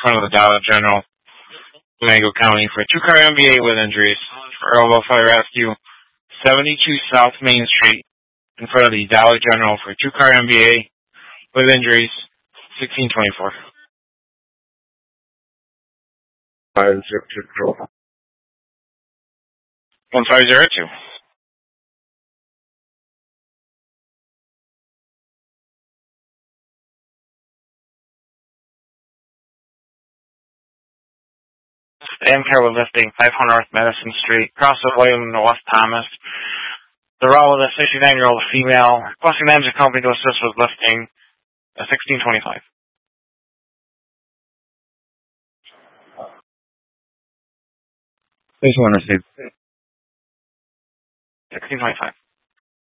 front of the Dollar General, Mango County, for a two-car MVA with injuries. For Elbow Fire Rescue, 72 South Main Street, in front of the Dollar General, for a two-car MVA with injuries, 1624. 1502. Amcare with lifting, 500 North Madison Street, across the William and West Thomas. They're all with a 69-year-old female, requesting the engine company to assist with lifting, 1625. Please want to receive. 1625.